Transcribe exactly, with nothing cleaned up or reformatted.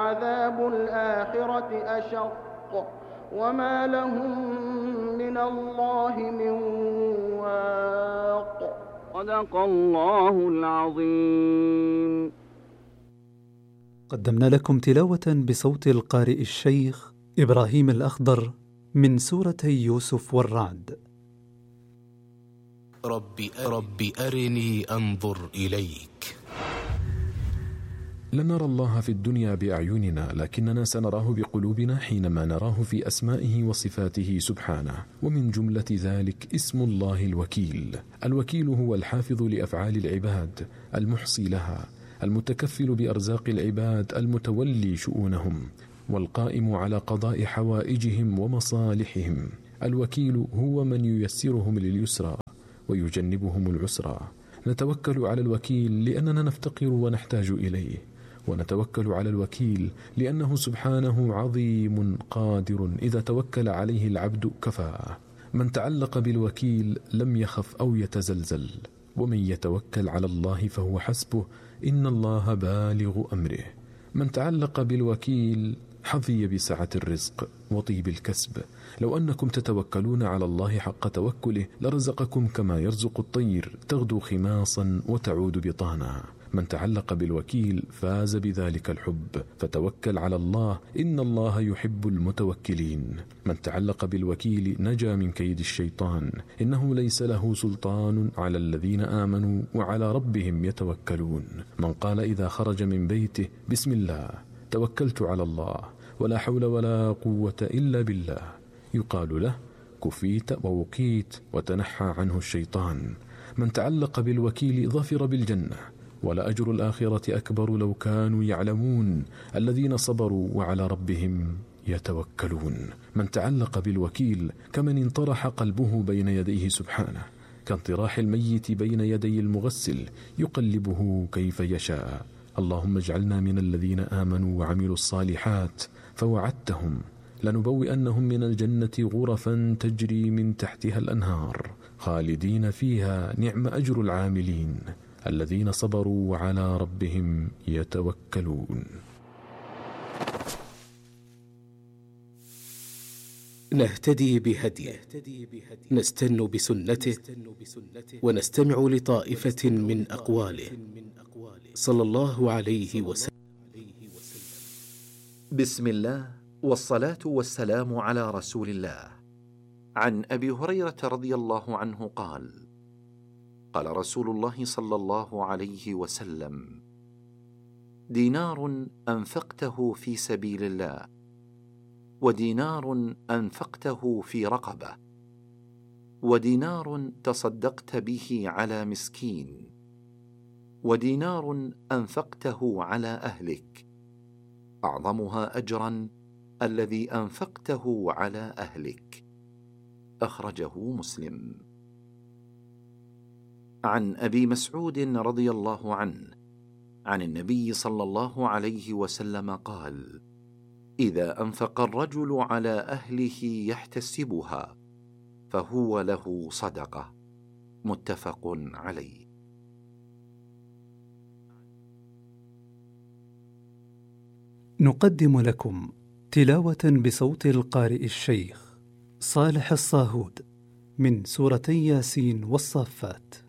ولعذاب الآخرة أشق وما لهم من الله من واق. صدق الله العظيم. قدمنا لكم تلاوة بصوت القارئ الشيخ إبراهيم الأخضر من سورتي يوسف والرعد. رب, رب أرني أنظر إليك. لن نرى الله في الدنيا بأعيننا، لكننا سنراه بقلوبنا حينما نراه في أسمائه وصفاته سبحانه. ومن جملة ذلك اسم الله الوكيل. الوكيل هو الحافظ لأفعال العباد، المحصي لها، المتكفل بأرزاق العباد، المتولي شؤونهم، والقائم على قضاء حوائجهم ومصالحهم. الوكيل هو من ييسرهم لليسرى ويجنبهم العسرى. نتوكل على الوكيل لأننا نفتقر ونحتاج إليه، ونتوكل على الوكيل لأنه سبحانه عظيم قادر، إذا توكل عليه العبد كفاه. من تعلق بالوكيل لم يخف أو يتزلزل، ومن يتوكل على الله فهو حسبه، إن الله بالغ أمره. من تعلق بالوكيل حظي بسعة الرزق وطيب الكسب. لو أنكم تتوكلون على الله حق توكله لرزقكم كما يرزق الطير، تغدو خماصا وتعود بطانا. من تعلق بالوكيل فاز بذلك الحب، فتوكل على الله، إن الله يحب المتوكلين. من تعلق بالوكيل نجا من كيد الشيطان، إنه ليس له سلطان على الذين آمنوا وعلى ربهم يتوكلون. من قال إذا خرج من بيته بسم الله توكلت على الله ولا حول ولا قوة إلا بالله، يقال له كفيت ووقيت وتنحى عنه الشيطان. من تعلق بالوكيل ظفر بالجنة، ولأجر الآخرة أكبر لو كانوا يعلمون، الذين صبروا وعلى ربهم يتوكلون. من تعلق بالوكيل كمن انطرح قلبه بين يديه سبحانه، كانطراح الميت بين يدي المغسل يقلبه كيف يشاء. اللهم اجعلنا من الذين آمنوا وعملوا الصالحات فوعدتهم لنبوئنهم من الجنة غرفا تجري من تحتها الأنهار خالدين فيها، نعم أجر العاملين الذين صبروا وعلى ربهم يتوكلون. نهتدي بهديه، نستن بسنته، ونستمع لطائفة من أقواله صلى الله عليه وسلم. بسم الله والصلاة والسلام على رسول الله. عن أبي هريرة رضي الله عنه قال: قال رسول الله صلى الله عليه وسلم: دينار أنفقته في سبيل الله، ودينار أنفقته في رقبة، ودينار تصدقت به على مسكين، ودينار أنفقته على أهلك، أعظمها أجرا الذي أنفقته على أهلك. أخرجه مسلم. عن أبي مسعود رضي الله عنه عن النبي صلى الله عليه وسلم قال: إذا أنفق الرجل على أهله يحتسبها فهو له صدقة. متفق عليه. نقدم لكم تلاوة بصوت القارئ الشيخ صالح الصاهود من سورتي ياسين والصافات.